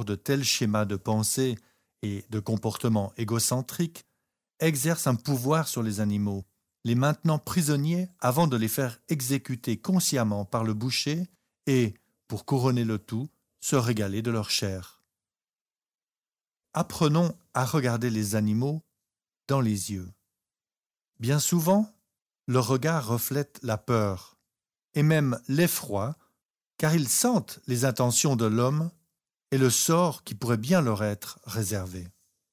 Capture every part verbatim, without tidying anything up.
de tels schémas de pensée et de comportement égocentriques exercent un pouvoir sur les animaux, les maintenant prisonniers avant de les faire exécuter consciemment par le boucher et, pour couronner le tout, se régaler de leur chair. Apprenons à regarder les animaux dans les yeux. Bien souvent, leur regard reflète la peur et même l'effroi, car ils sentent les intentions de l'homme et le sort qui pourrait bien leur être réservé.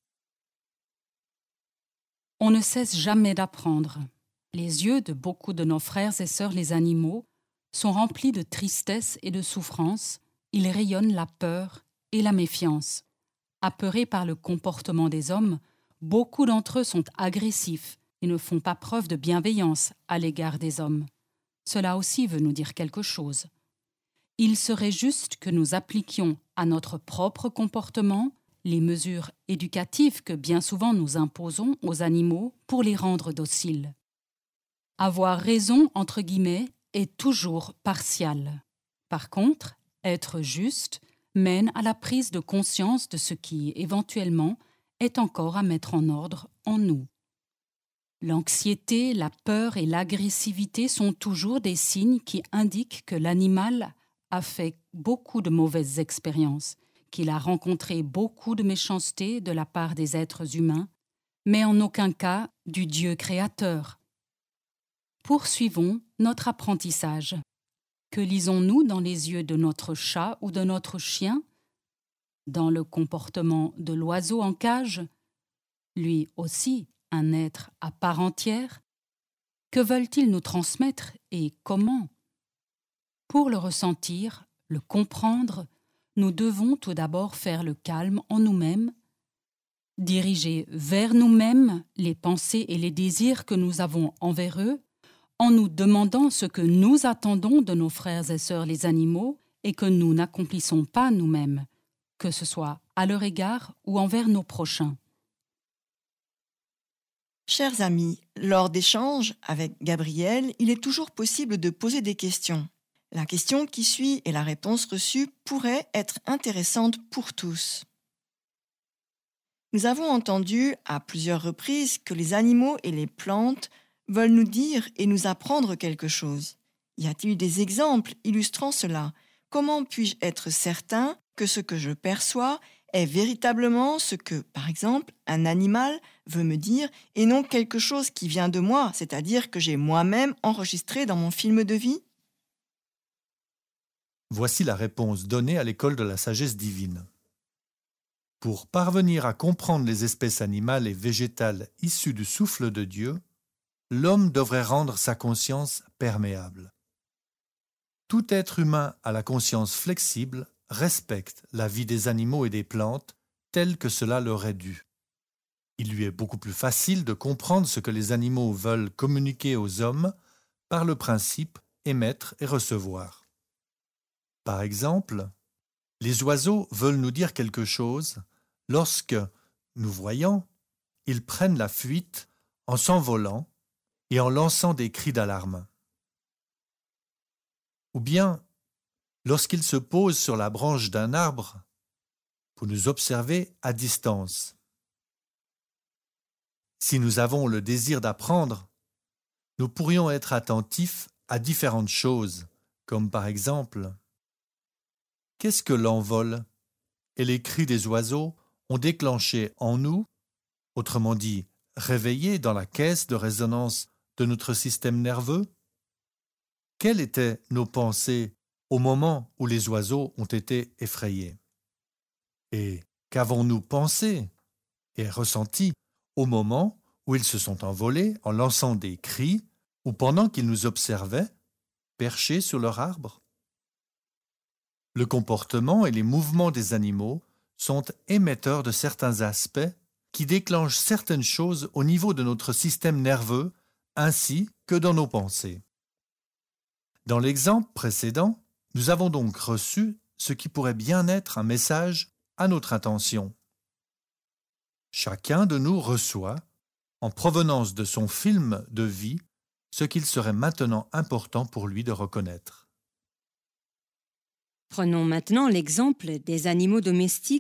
On ne cesse jamais d'apprendre. Les yeux de beaucoup de nos frères et sœurs les animaux sont remplis de tristesse et de souffrance, ils rayonnent la peur et la méfiance. Apeurés par le comportement des hommes, beaucoup d'entre eux sont agressifs et ne font pas preuve de bienveillance à l'égard des hommes. Cela aussi veut nous dire quelque chose. Il serait juste que nous appliquions à notre propre comportement les mesures éducatives que bien souvent nous imposons aux animaux pour les rendre dociles. Avoir raison, entre guillemets, est toujours partial. Par contre, être juste mène à la prise de conscience de ce qui, éventuellement, est encore à mettre en ordre en nous. L'anxiété, la peur et l'agressivité sont toujours des signes qui indiquent que l'animal a fait beaucoup de mauvaises expériences, qu'il a rencontré beaucoup de méchanceté de la part des êtres humains, mais en aucun cas du Dieu créateur. Poursuivons notre apprentissage. Que lisons-nous dans les yeux de notre chat ou de notre chien? Dans le comportement de l'oiseau en cage? Lui aussi, un être à part entière? Que veulent-ils nous transmettre et comment? Pour le ressentir, le comprendre, nous devons tout d'abord faire le calme en nous-mêmes, diriger vers nous-mêmes les pensées et les désirs que nous avons envers eux, en nous demandant ce que nous attendons de nos frères et sœurs les animaux et que nous n'accomplissons pas nous-mêmes, que ce soit à leur égard ou envers nos prochains. Chers amis, lors d'échanges avec Gabriel, il est toujours possible de poser des questions. La question qui suit et la réponse reçue pourraient être intéressantes pour tous. Nous avons entendu à plusieurs reprises que les animaux et les plantes veulent nous dire et nous apprendre quelque chose. Y a-t-il des exemples illustrant cela? Comment puis-je être certain que ce que je perçois est véritablement ce que, par exemple, un animal veut me dire et non quelque chose qui vient de moi, c'est-à-dire que j'ai moi-même enregistré dans mon film de vie? Voici la réponse donnée à l'école de la sagesse divine. Pour parvenir à comprendre les espèces animales et végétales issues du souffle de Dieu, l'homme devrait rendre sa conscience perméable. Tout être humain à la conscience flexible respecte la vie des animaux et des plantes telle que cela leur est dû. Il lui est beaucoup plus facile de comprendre ce que les animaux veulent communiquer aux hommes par le principe émettre et recevoir. Par exemple, les oiseaux veulent nous dire quelque chose lorsque, nous voyant, ils prennent la fuite en s'envolant et en lançant des cris d'alarme. Ou bien, lorsqu'ils se posent sur la branche d'un arbre pour nous observer à distance. Si nous avons le désir d'apprendre, nous pourrions être attentifs à différentes choses, comme par exemple, qu'est-ce que l'envol et les cris des oiseaux ont déclenché en nous, autrement dit, réveillé dans la caisse de résonance de notre système nerveux? Quelles étaient nos pensées au moment où les oiseaux ont été effrayés? Et qu'avons-nous pensé et ressenti au moment où ils se sont envolés en lançant des cris ou pendant qu'ils nous observaient, perchés sur leur arbre? Le comportement et les mouvements des animaux sont émetteurs de certains aspects qui déclenchent certaines choses au niveau de notre système nerveux ainsi que dans nos pensées. Dans l'exemple précédent, nous avons donc reçu ce qui pourrait bien être un message à notre intention. Chacun de nous reçoit, en provenance de son film de vie, ce qu'il serait maintenant important pour lui de reconnaître. Prenons maintenant l'exemple des animaux domestiques